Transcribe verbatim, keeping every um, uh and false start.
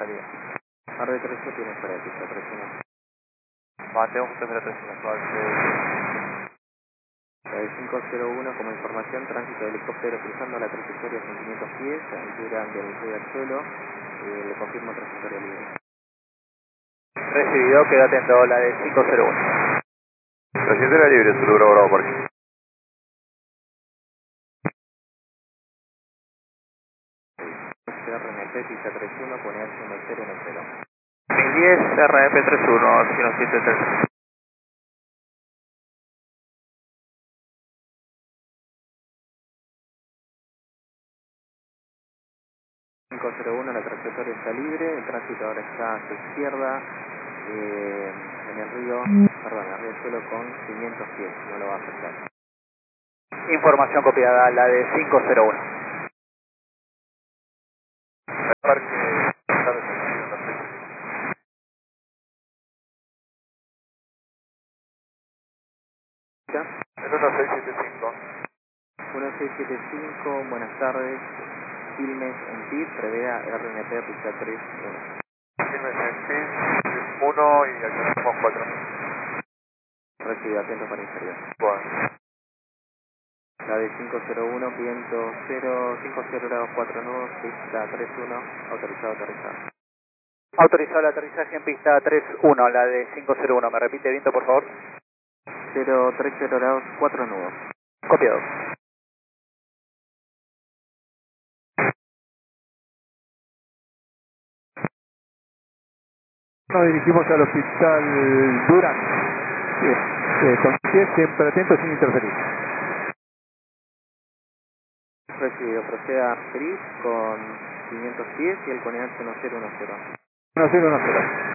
salida. R D tres uno tiene fuera de pista, tres uno. Mateo José cero tres uno, La de cinco cero uno como información, tránsito de helicóptero cruzando la trayectoria con quinientos pies, a altura del riachuelo, eh, le confirmo trayectoria libre. Recibido, queda atento la de cinco cero uno. Trayectoria libre, Zulu Bravo Bravo Parque. R N P, pista tres uno, pone H uno cero uno cero. mil diez, R M P treinta y uno, cero siete tres. cinco cero uno, la trayectoria está libre, el tránsito ahora está a su izquierda, eh, en el río, perdón, en el riachuelo con quinientos pies, no lo va a afectar. Información copiada, la de cinco cero uno. Parque. Es uno seis siete cinco. uno seis siete cinco, buenas tardes, Quilmes en P I D, prevea R N P, pista tres uno. Quilmes en P I D, uno y accionamos cuatro. Recibido, atento para inferior. Bueno. La de cinco cero uno, viento cero, cinco cero grados cuatro nudos, pista tres uno, autorizado a aterrizar. Autorizado el aterrizaje en pista tres uno, la de cinco cero uno. ¿Me repite viento, por favor? cero tres cero grados cuatro nudos. Copiado. Nos dirigimos al hospital Durán. Eh, eh, con pies siempre atentos sin interferir. Recibido, proceda a P R I S con quinientos pies y el coordinate uno cero uno cero. uno cero uno cero.